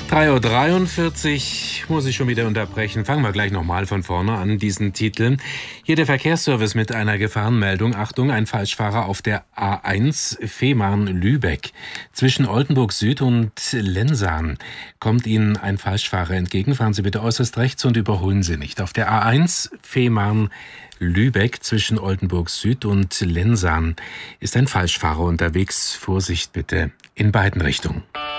3:43 Uhr muss ich schon wieder unterbrechen. Fangen wir gleich nochmal von vorne an, diesen Titel. Hier der Verkehrsservice mit einer Gefahrenmeldung. Achtung, ein Falschfahrer auf der A1 Fehmarn-Lübeck. Zwischen Oldenburg Süd und Lensahn kommt Ihnen ein Falschfahrer entgegen. Fahren Sie bitte äußerst rechts und überholen Sie nicht. Auf der A1 Fehmarn-Lübeck zwischen Oldenburg Süd und Lensahn ist ein Falschfahrer unterwegs. Vorsicht bitte in beiden Richtungen.